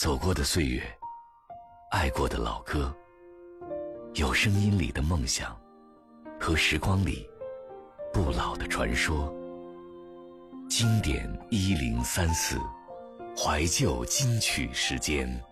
走过的岁月，爱过的老歌，有声音里的梦想和时光里不老的传说。经典1034，怀旧金曲时间。